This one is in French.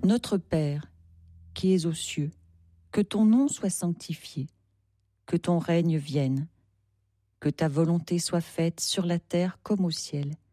Notre Père, qui es aux cieux, que ton nom soit sanctifié, que ton règne vienne, que ta volonté soit faite sur la terre comme au ciel.